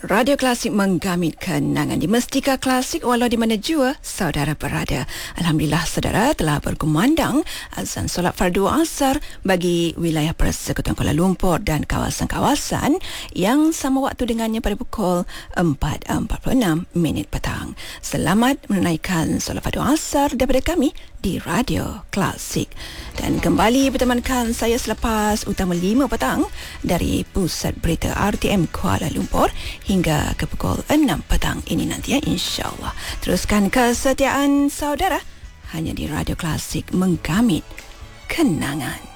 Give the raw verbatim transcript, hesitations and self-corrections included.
Radio Klasik menggamit kenangan di Mestika Klasik walau di mana jua saudara berada. Alhamdulillah saudara telah berkumandang azan solat fardu asar bagi wilayah Persekutuan Kuala Lumpur dan kawasan-kawasan yang sama waktu dengannya pada pukul empat empat puluh enam minit petang. Selamat menunaikan solat fardu asar daripada kami di Radio Klasik. Dan kembali bertemankan saya selepas utama lima petang dari Pusat Berita R T M Kuala Lumpur hingga ke pukul enam petang ini nanti ya, insyaAllah. Teruskan kesetiaan saudara hanya di Radio Klasik menggamit kenangan.